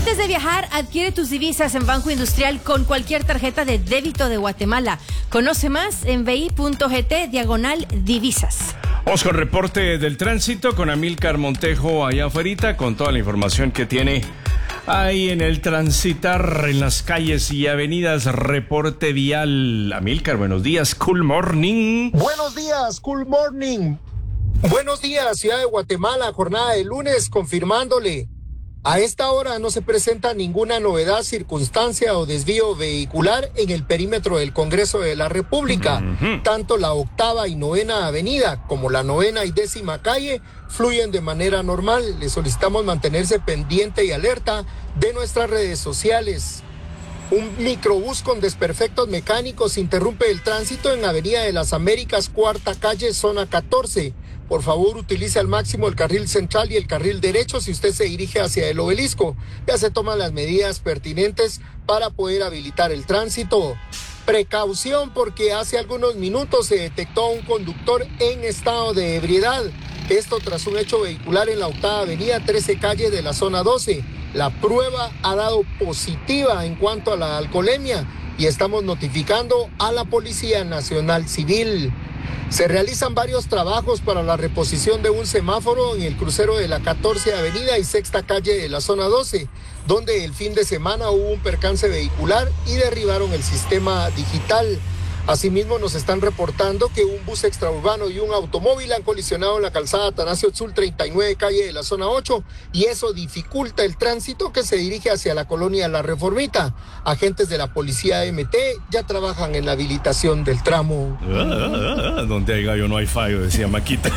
Antes de viajar, adquiere tus divisas en Banco Industrial con cualquier tarjeta de débito de Guatemala. Conoce más en bi.gt/divisas. Vamos con reporte del tránsito con Amílcar Montejo allá afuera con toda la información que tiene ahí en el transitar en las calles y avenidas. Reporte vial. Amílcar, buenos días. Cool morning. Buenos días, cool morning. Buenos días, Ciudad de Guatemala, jornada de lunes, confirmándole. A esta hora no se presenta ninguna novedad, circunstancia o desvío vehicular en el perímetro del Congreso de la República. Tanto la 8ª y 9ª avenida como la 9ª y 10ª calle fluyen de manera normal. Le solicitamos mantenerse pendiente y alerta de nuestras redes sociales. Un microbús con desperfectos mecánicos interrumpe el tránsito en Avenida de las Américas, 4ª calle, zona 14. Por favor, utilice al máximo el carril central y el carril derecho si usted se dirige hacia el obelisco. Ya se toman las medidas pertinentes para poder habilitar el tránsito. Precaución porque hace algunos minutos se detectó a un conductor en estado de ebriedad. Esto tras un hecho vehicular en la 8ª avenida, 13 calle de la zona 12. La prueba ha dado positiva en cuanto a la alcoholemia y estamos notificando a la Policía Nacional Civil. Se realizan varios trabajos para la reposición de un semáforo en el crucero de la 14 Avenida y 6ª calle de la zona 12, donde el fin de semana hubo un percance vehicular y derribaron el sistema digital. Asimismo, nos están reportando que un bus extraurbano y un automóvil han colisionado en la calzada Atanasio Tzul 39 calle de la zona 8 y eso dificulta el tránsito que se dirige hacia la colonia La Reformita. Agentes de la policía MT ya trabajan en la habilitación del tramo. Donde hay gallo no hay fallo, decía Maquita.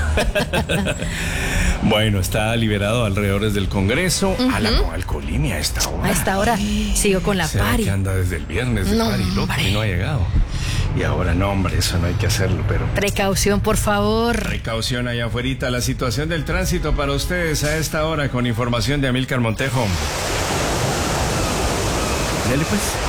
Bueno, está liberado alrededor del Congreso. A la con alcoholemia a esta hora. A esta hora sigo con la ¿Será pari. que anda desde el viernes de pari, loco, y no ha llegado? Y ahora no, hombre, eso no hay que hacerlo, pero... Precaución, por favor. Precaución allá afuera. La situación del tránsito para ustedes a esta hora con información de Amílcar Montejo. Dale pues.